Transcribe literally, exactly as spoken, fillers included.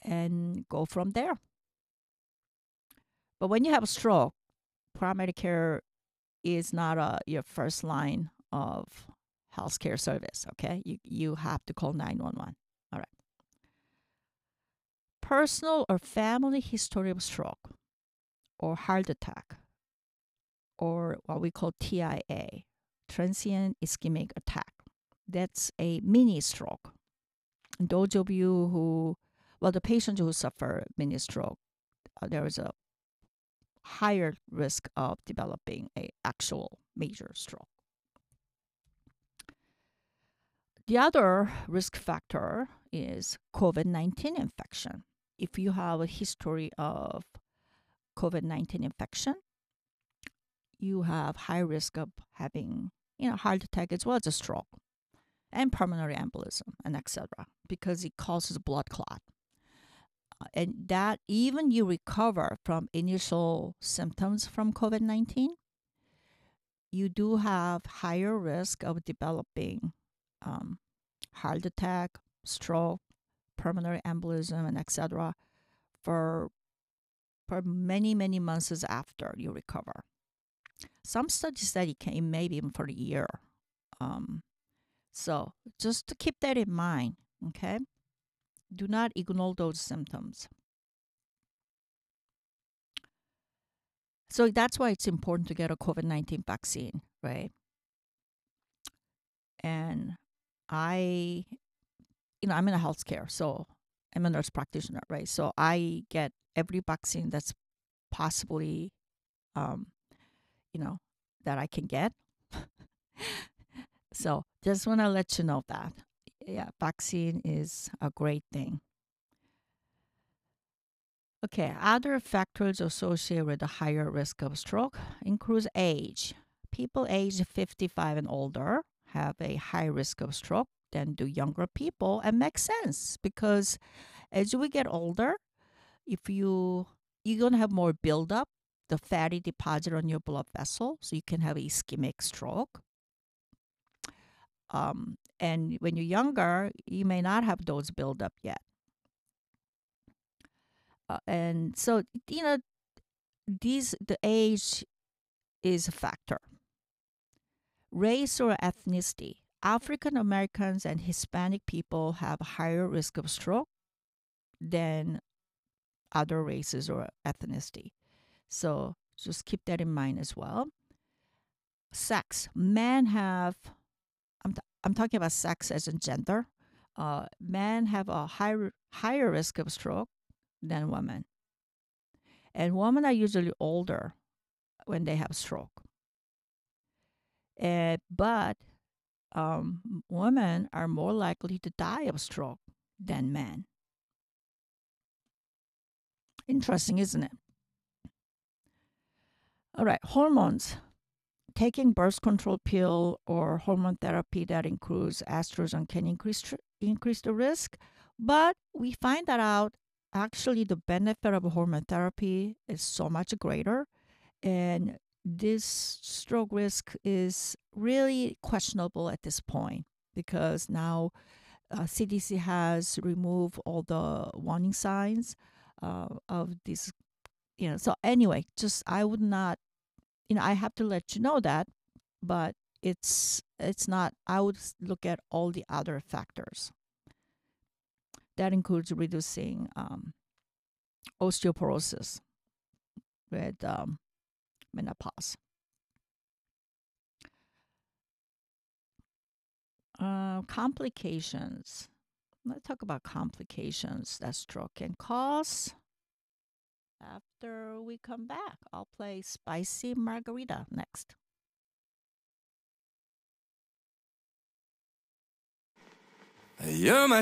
and go from there. But when you have a stroke, primary care is not a, your first line of healthcare service, okay? You, you have to call nine one one. All right. Personal or family history of stroke or heart attack or what we call T I A, transient ischemic attack. That's a mini stroke. And those of you who, well, the patients who suffer mini stroke, uh, there is a higher risk of developing a actual major stroke. The other risk factor is COVID nineteen infection. If you have a history of COVID nineteen infection, you have high risk of having, you know, heart attack as well as a stroke and pulmonary embolism and et cetera because it causes blood clot. Uh, and that even you recover from initial symptoms from COVID nineteen, you do have higher risk of developing um, heart attack, stroke, pulmonary embolism, and et cetera for for many many months after you recover. Some studies said it can maybe even for a year. Um, so just to keep that in mind, okay? Do not ignore those symptoms. So that's why it's important to get a COVID nineteen vaccine, right? And I, you know, I'm in a healthcare, so I'm a nurse practitioner, right? So I get every vaccine that's possibly, um, you know, that I can get. So just want to let you know that, yeah, vaccine is a great thing. Okay, other factors associated with a higher risk of stroke includes age. People aged fifty-five and older have a high risk of stroke than do younger people, and makes sense because as we get older, if you you're gonna have more buildup, the fatty deposit on your blood vessel, so you can have ischemic stroke. Um, and when you're younger, you may not have those buildup yet. Uh, and so you know these the age is a factor. Race or ethnicity. African Americans and Hispanic people have a higher risk of stroke than other races or ethnicity. So just keep that in mind as well. Sex. Men have, I'm, t- I'm talking about sex as in gender. Uh, men have a higher, higher risk of stroke than women. And women are usually older when they have stroke. Uh, but um, women are more likely to die of stroke than men. Interesting, isn't it? All right, hormones. Taking birth control pill or hormone therapy that includes estrogen can increase tr- increase the risk, but we find that out actually the benefit of hormone therapy is so much greater, and this stroke risk is really questionable at this point because now uh, C D C has removed all the warning signs uh, of this. You know, so anyway, just I would not. You know, I have to let you know that, but it's it's not. I would look at all the other factors. That includes reducing um, osteoporosis with um, menopause. Uh, complications. Let's talk about complications that stroke can cause. After we come back, I'll play Spicy Margarita next. You're my